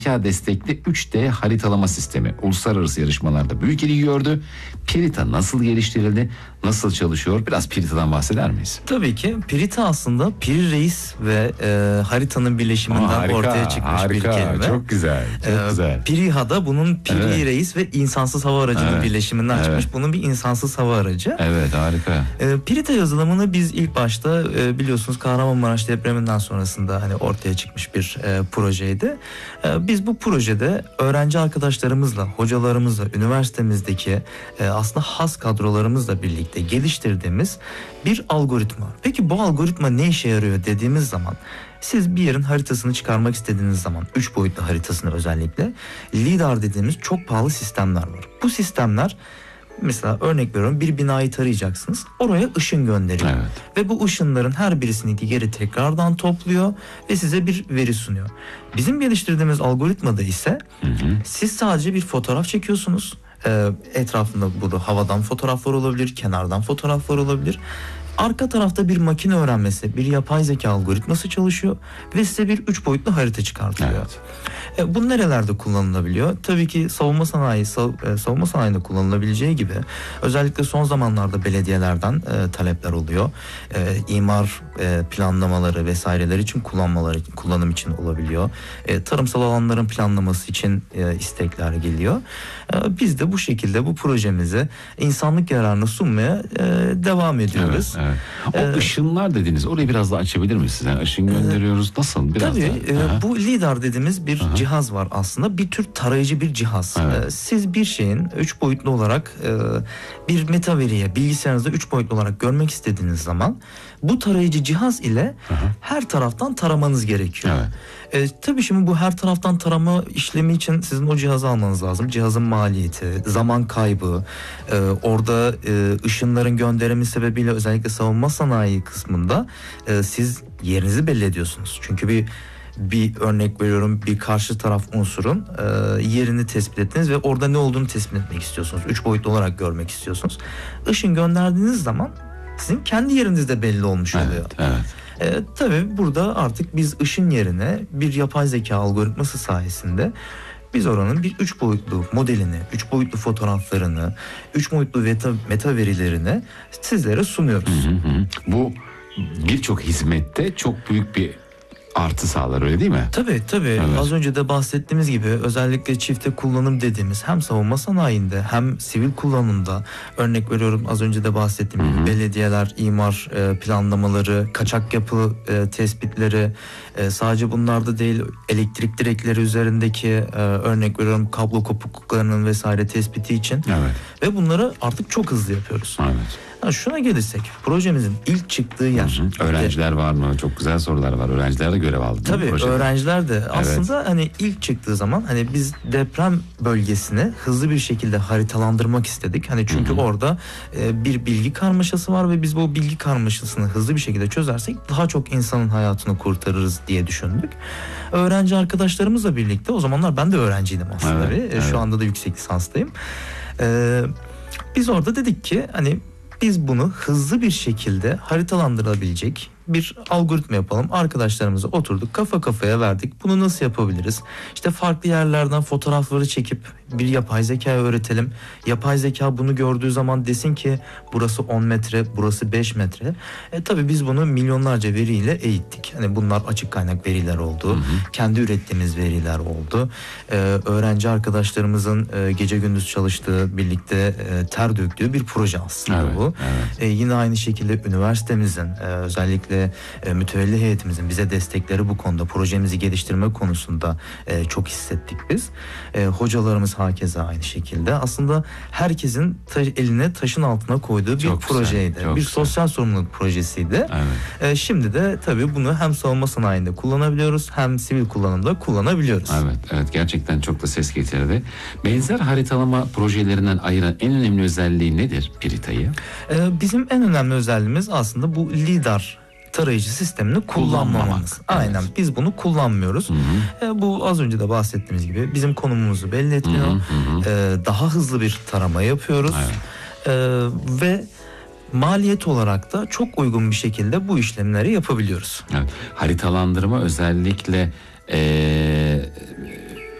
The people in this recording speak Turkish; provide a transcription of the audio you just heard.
destekli 3D haritalama sistemi uluslararası yarışmalarda büyük ilgi gördü. Pirita nasıl geliştirildi, nasıl çalışıyor? Biraz Pirita'dan bahseder miyiz? Tabii ki. Pirita aslında Piri Reis ve haritanın birleşiminden harika, ortaya çıkmış bir kelime. Çok güzel, çok güzel. Piriha da bunun Piri Reis ve insansız hava aracının birleşiminden çıkmış. Bunun bir insansız hava aracı. Evet, harika. Pirita yazılımını biz ilk başta biliyorsunuz Kahramanmaraş depreminden sonrasında hani ortaya çıkmış bir projeydi. Biz bu projede öğrenci arkadaşlarımızla, hocalarımızla, üniversitemizdeki aslında has kadrolarımızla birlikte geliştirdiğimiz bir algoritma. Peki bu algoritma ne işe yarıyor dediğimiz zaman, siz bir yerin haritasını çıkarmak istediğiniz zaman, 3 boyutlu haritasını özellikle, LiDAR dediğimiz çok pahalı sistemler var. Bu sistemler, mesela örnek veriyorum, bir binayı tarayacaksınız. Oraya ışın gönderiyor. Evet. Ve bu ışınların her birisini geri tekrardan topluyor ve size bir veri sunuyor. Bizim geliştirdiğimiz algoritmada ise siz sadece bir fotoğraf çekiyorsunuz. Etrafında burada havadan fotoğraflar olabilir, kenardan fotoğraflar olabilir. Arka tarafta bir makine öğrenmesi, bir yapay zeka algoritması çalışıyor ve size bir 3 boyutlu harita çıkartıyor. Evet. Bu nerelerde kullanılabiliyor? Tabii ki savunma sanayinde kullanılabileceği gibi özellikle son zamanlarda belediyelerden talepler oluyor. İmar planlamaları vesaireler için kullanım için olabiliyor. Tarımsal alanların planlaması için istekler geliyor. Biz de bu şekilde bu projemizi insanlık yararına sunmaya devam ediyoruz. Evet, evet. O ışınlar dediniz, orayı biraz daha açabilir misiniz? Yani ışın gönderiyoruz, nasıl? Biraz tabii daha. bu LiDAR dediğimiz bir cihaz var aslında. Bir tür tarayıcı bir cihaz. Evet. Siz bir şeyin 3 boyutlu olarak bir meta veriye bilgisayarınızda 3 boyutlu olarak görmek istediğiniz zaman bu tarayıcı cihaz ile her taraftan taramanız gerekiyor. Evet. Tabii şimdi bu her taraftan tarama işlemi için sizin o cihazı almanız lazım. Cihazın maliyeti, zaman kaybı, orada ışınların gönderimi sebebiyle özellikle savunma sanayi kısmında siz yerinizi belli ediyorsunuz. Çünkü bir örnek veriyorum, bir karşı taraf unsurun yerini tespit ettiniz ve orada ne olduğunu tespit etmek istiyorsunuz. 3 boyutlu olarak görmek istiyorsunuz. Işın gönderdiğiniz zaman sizin kendi yeriniz de belli olmuş oluyor. Evet. Tabii burada artık biz ışın yerine bir yapay zeka algoritması sayesinde biz oranın bir 3 boyutlu modelini, 3 boyutlu fotoğraflarını, 3 boyutlu meta verilerini sizlere sunuyoruz. Bu birçok hizmette çok büyük bir artı sağlar, öyle değil mi? Tabii. Evet. Az önce de bahsettiğimiz gibi özellikle çifte kullanım dediğimiz hem savunma sanayinde hem sivil kullanımda, örnek veriyorum az önce de bahsettiğim gibi belediyeler, imar planlamaları, kaçak yapı tespitleri, sadece bunlarda değil, elektrik direkleri üzerindeki örnek veriyorum kablo kopukluklarının vesaire tespiti için ve bunları artık çok hızlı yapıyoruz. Evet. Şuna gelirsek, projemizin ilk çıktığı yer. Öğrenciler var mı? Çok güzel sorular var. Öğrenciler de görev aldı. Tabii öğrenciler de aslında hani ilk çıktığı zaman hani biz deprem bölgesini hızlı bir şekilde haritalandırmak istedik. Hani çünkü orada bir bilgi karmaşası var ve biz bu bilgi karmaşasını hızlı bir şekilde çözersek daha çok insanın hayatını kurtarırız diye düşündük. Öğrenci arkadaşlarımızla birlikte, o zamanlar ben de öğrenciydim aslında. Şu anda da yüksek lisanstayım. Biz orada dedik ki hani biz bunu hızlı bir şekilde haritalandırabilecek bir algoritma yapalım. Arkadaşlarımızla oturduk, kafa kafaya verdik. Bunu nasıl yapabiliriz? İşte farklı yerlerden fotoğrafları çekip bir yapay zekaya öğretelim. Yapay zeka bunu gördüğü zaman desin ki burası 10 metre, burası 5 metre. Tabii biz bunu milyonlarca veriyle eğittik. Hani bunlar açık kaynak veriler oldu. Kendi ürettiğimiz veriler oldu. Öğrenci arkadaşlarımızın gece gündüz çalıştığı, birlikte ter döktüğü bir proje aslında bu. Yine aynı şekilde üniversitemizin özellikle mütevelli heyetimizin bize destekleri bu konuda, projemizi geliştirme konusunda çok hissettik biz. Hocalarımız hakeza aynı şekilde. Aslında herkesin eline taşın altına koyduğu bir projeydi. Bir sosyal sorumluluk projesiydi. Şimdi de tabii bunu hem savunma sanayinde kullanabiliyoruz hem sivil kullanımda kullanabiliyoruz. Evet, gerçekten çok da ses getirdi. Benzer haritalama projelerinden ayıran en önemli özelliği nedir Pirita'yı? Bizim en önemli özelliğimiz aslında bu LiDAR tarayıcı sistemini kullanmamamız. Aynen, biz bunu kullanmıyoruz. Bu az önce de bahsettiğimiz gibi bizim konumumuzu belli etmiyor. Daha hızlı bir tarama yapıyoruz. Ve maliyet olarak da çok uygun bir şekilde bu işlemleri yapabiliyoruz. Haritalandırma özellikle